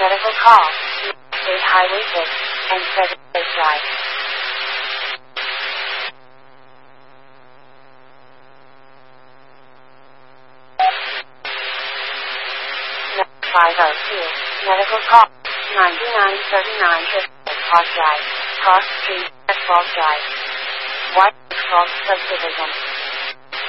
medical call, State Highway 6, and 7 Drive. 502, medical call, 9939 Cross Drive, Cross Street, Falls Drive. White Cross Subdivision.